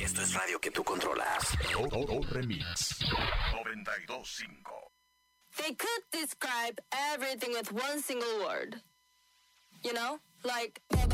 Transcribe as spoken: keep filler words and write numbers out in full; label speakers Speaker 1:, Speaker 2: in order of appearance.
Speaker 1: Esto es radio que tú controlas.
Speaker 2: Todo Remix noventa y dos punto cinco.
Speaker 3: They could describe everything with one single word. You know? Like...